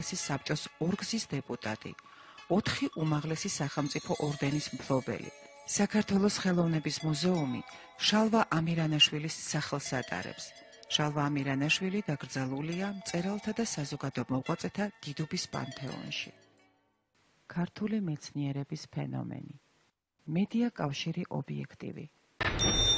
უმაღლესი საბჭოს ორგზის დეპუტატი, 4 უმაღლესი სახელმწიფო ორდენის მფლობელი. საქართველოს ხელოვნების მუზეუმი შალვა ამირანაშვილის სახელს ატარებს. შალვა ამირანაშვილი დაკრძალულია მწერალთა და საზოგადო მოღვაწეთა დიდუბის პანთეონში. ქართული მეცნიერების ფენომენი. მედია კავშირი ობიექტივი.